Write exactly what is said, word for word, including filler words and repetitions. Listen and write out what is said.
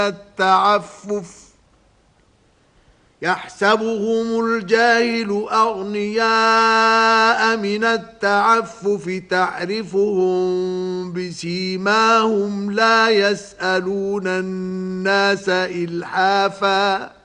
التعفف يحسبهم الجاهل أغنياء من التعفف تعرفهم بسيماهم لا يسألون الناس إلحافا